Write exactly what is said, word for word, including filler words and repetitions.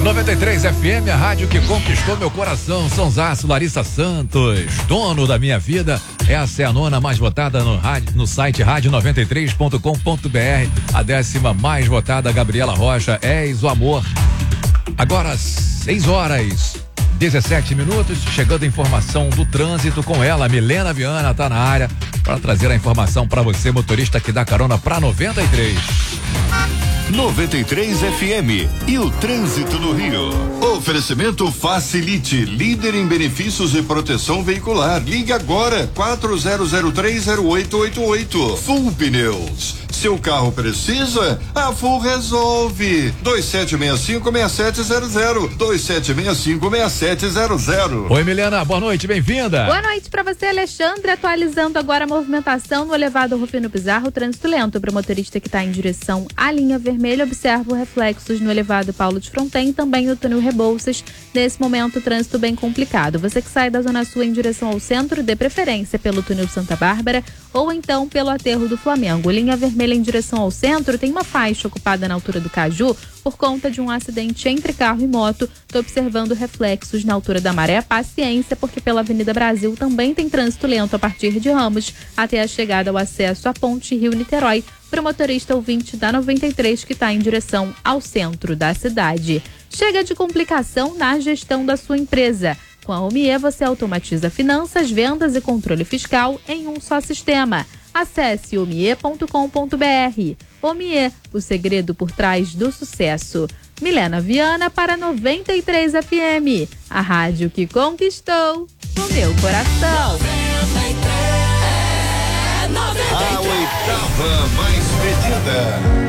noventa e três F M, a rádio que conquistou meu coração. Sonsaço, Larissa Santos, dono da minha vida. Essa é a nona mais votada no, rádio, no site rádio noventa e três ponto com ponto br. A décima mais votada, Gabriela Rocha, És o Amor. Agora, seis horas, dezessete minutos, chegando a informação do trânsito com ela, Milena Viana, tá na área para trazer a informação para você, motorista que dá carona para noventa e três. noventa e três F M e o trânsito no Rio. Oferecimento Facilite, líder em benefícios e proteção veicular. Ligue agora, quatro zero zero três zero oito oito oito. Full Pneus. Seu carro precisa? A Full resolve. dois sete seis cinco seis sete zero zero. dois sete seis cinco seis sete zero zero. Oi, Milena, boa noite, bem-vinda. Boa noite para você, Alexandre. Atualizando agora a movimentação no elevado Rufino Pizarro, trânsito lento para o motorista que está em direção à linha vermelha. Observa reflexos no elevado Paulo de Fronten e também no túnel Rebouças. Nesse momento, o trânsito bem complicado. Você que sai da Zona Sul em direção ao centro, dê preferência pelo túnel Santa Bárbara ou então pelo aterro do Flamengo. Linha vermelha em direção ao centro tem uma faixa ocupada na altura do Caju por conta de um acidente entre carro e moto. Estou observando reflexos na altura da Maré. Paciência, porque pela Avenida Brasil também tem trânsito lento a partir de Ramos até a chegada ao acesso à Ponte Rio-Niterói para o motorista ouvinte da noventa e três que está em direção ao centro da cidade. Chega de complicação na gestão da sua empresa. Com a Omie, você automatiza finanças, vendas e controle fiscal em um só sistema. Acesse omie ponto com ponto br. Omie, o segredo por trás do sucesso. Milena Viana para noventa e três F M, a rádio que conquistou o meu coração. A oitava mais pedida.